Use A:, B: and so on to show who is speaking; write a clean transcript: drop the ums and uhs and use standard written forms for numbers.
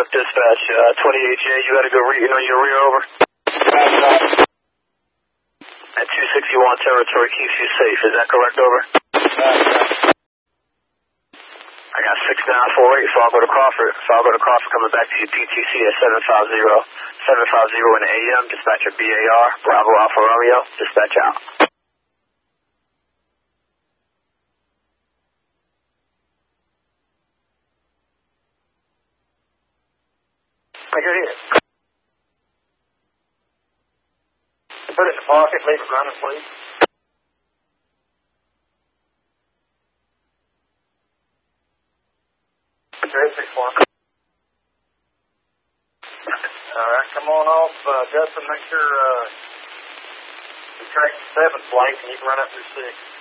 A: dispatch, 28J, you had a good reading on your rear, over. At 261 territory keeps you safe, is that correct, over? I got 6948, Fargo to Crawford. Fargo to Crawford coming back to you, PTC at 750 in the AM, dispatcher BAR, Bravo Alpha Romeo, dispatch out.
B: Make it hit. Put it in the pocket, leave it running, please. Okay, 6-1. Alright, come on off, Justin, make sure, you track the 7th flank and you can run up through 6.